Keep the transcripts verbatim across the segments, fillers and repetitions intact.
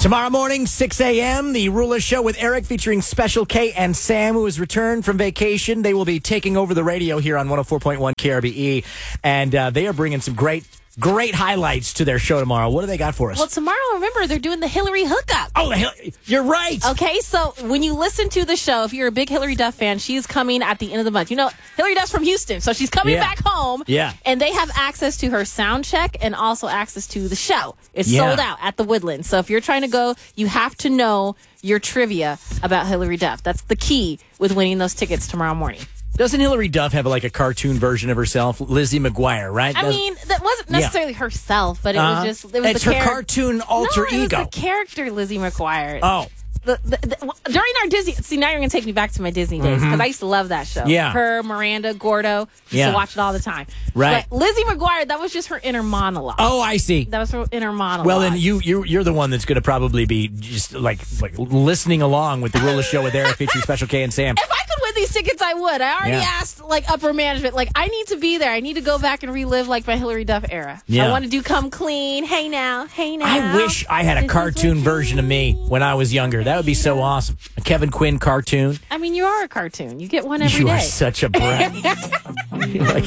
Tomorrow morning, six a.m., the Rula Show with Eric featuring Special K and Sam, who has returned from vacation. They will be taking over the radio here on one oh four point one K R B E, and uh, they are bringing some great, great highlights to their show tomorrow. What do they got for us? Well, tomorrow, remember, they're doing the Hillary hookup. Oh, the hell, you're right. Okay, so when you listen to the show, if you're a big Hillary Duff fan, she's coming at the end of the month. You know, Hillary Duff's from Houston, so she's coming Yeah. back home. Yeah. And they have access to her sound check and also access to the show. It's Yeah. sold out at the Woodlands. So if you're trying to go, you have to know your trivia about Hillary Duff. That's the key with winning those tickets tomorrow morning. Doesn't Hillary Duff have like a cartoon version of herself? Lizzie McGuire, right? I That's- mean, that wasn't necessarily herself, but it Uh-huh. was just... It was It's the her char- cartoon alter no, it ego. was the character Lizzie McGuire. Oh. The, the, the, during our Disney, see now you're gonna take me back to my Disney days because I used to love that show. Mm-hmm. Yeah. Her, Miranda, Gordo, used Yeah. to watch it all the time. Right. But Lizzie McGuire, that was just her inner monologue. Oh, I see. That was her inner monologue. Well, then you, you, you're the one that's going to probably be just like like listening along with the Rula Show with Eric featuring Special K and Sam. If I could win these tickets, I would. I already Yeah. asked like upper management. Like I need to be there. I need to go back and relive like my Hillary Duff era. Yeah. I want to do Come Clean. Hey now, hey now. I wish I had a This is cartoon what version of me when I was younger. That would be so awesome. A Kevin Quinn cartoon. I mean, you are a cartoon. You get one every You day. are such a brat. Like,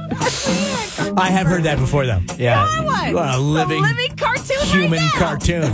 I have heard that before, though. Yeah. You are one. You are a living, a living cartoon. human right now. cartoon.